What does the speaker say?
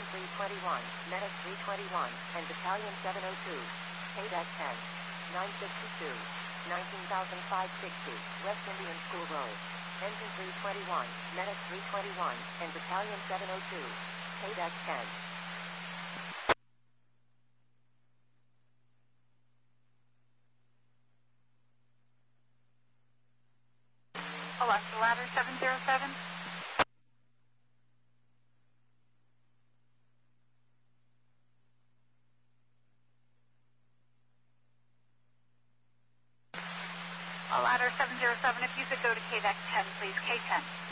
Engine 321, Medic 321, and Battalion 702. KDEC 10. 962. 19,560, West Indian School Road. Engine 321, Medic 321, and Battalion 702. KDEC 10. Alexa Ladder 707. Ladder 707, if you could go to KDEC 10, please. K10.